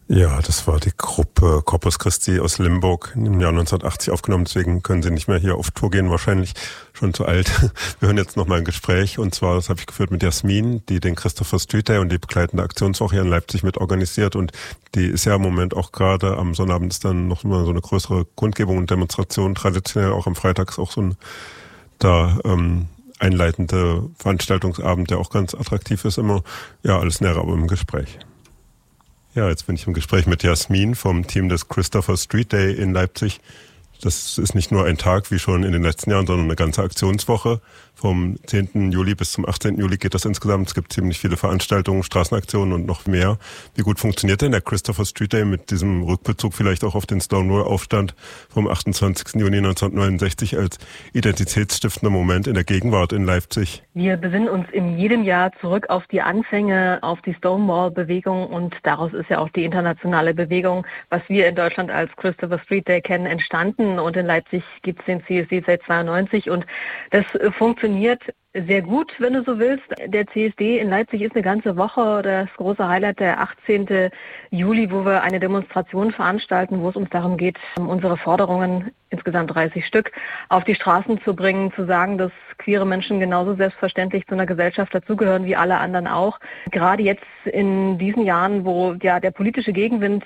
Ja, das war die Gruppe Corpus Christi aus Limburg im Jahr 1980 aufgenommen. Deswegen können sie nicht mehr hier auf Tour gehen, wahrscheinlich schon zu alt. Wir hören jetzt nochmal ein Gespräch und zwar, das habe ich geführt mit Jasmin, die den Christopher Street Day und die begleitende Aktionswoche hier in Leipzig mit organisiert und die ist ja im Moment auch gerade am Sonnabend ist dann noch mal so eine größere Kundgebung und Demonstration, traditionell auch am Freitag ist auch so ein einleitende Veranstaltungsabend, der auch ganz attraktiv ist immer. Ja, alles näher aber im Gespräch. Ja, jetzt bin ich im Gespräch mit Jasmin vom Team des Christopher Street Day in Leipzig. Das ist nicht nur ein Tag wie schon in den letzten Jahren, sondern eine ganze Aktionswoche. Vom 10. Juli bis zum 18. Juli geht das insgesamt. Es gibt ziemlich viele Veranstaltungen, Straßenaktionen und noch mehr. Wie gut funktioniert denn der Christopher Street Day mit diesem Rückbezug vielleicht auch auf den Stonewall-Aufstand vom 28. Juni 1969 als identitätsstiftender Moment in der Gegenwart in Leipzig? Wir besinnen uns in jedem Jahr zurück auf die Anfänge, auf die Stonewall-Bewegung und daraus ist ja auch die internationale Bewegung, was wir in Deutschland als Christopher Street Day kennen, entstanden und in Leipzig gibt es den CSD seit 92 und das funktioniert sehr gut, wenn du so willst. Der CSD in Leipzig ist eine ganze Woche. Das große Highlight der 18. Juli, wo wir eine Demonstration veranstalten, wo es uns darum geht, unsere Forderungen, insgesamt 30 Stück, auf die Straßen zu bringen, zu sagen, dass queere Menschen genauso selbstverständlich zu einer Gesellschaft dazugehören wie alle anderen auch. Gerade jetzt in diesen Jahren, wo ja der politische Gegenwind